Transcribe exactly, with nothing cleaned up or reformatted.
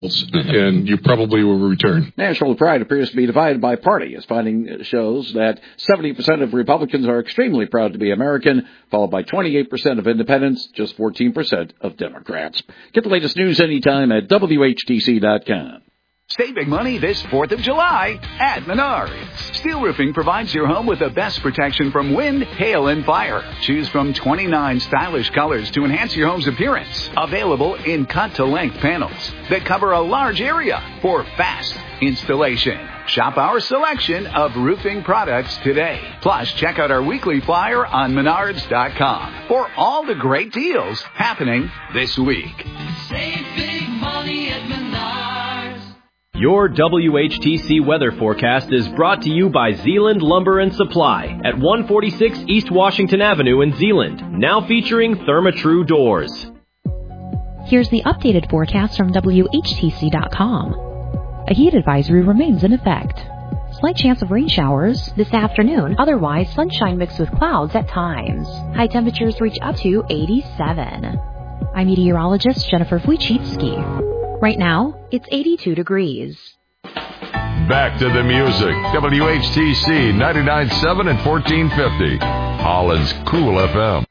and you probably will return. National pride appears to be divided by party, as finding shows that seventy percent of Republicans are extremely proud to be American, followed by twenty-eight percent of independents, just fourteen percent of Democrats. Get the latest news anytime at W H T C dot com. Save big money this fourth of July at Menards. Steel Roofing provides your home with the best protection from wind, hail, and fire. Choose from twenty-nine stylish colors to enhance your home's appearance. Available in cut-to-length panels that cover a large area for fast installation. Shop our selection of roofing products today. Plus, check out our weekly flyer on Menards dot com for all the great deals happening this week. Save big money at Menards. Your W H T C weather forecast is brought to you by Zeeland Lumber and Supply at one forty-six East Washington Avenue in Zeeland, now featuring Therma-Tru doors. Here's the updated forecast from W H T C dot com. A heat advisory remains in effect. Slight chance of rain showers this afternoon, otherwise sunshine mixed with clouds at times. High temperatures reach up to eighty-seven. I'm meteorologist Jennifer Wojcicki. Right now, it's eighty-two degrees. Back to the music. W H T C ninety-nine point seven and fourteen fifty. Holland's Cool F M.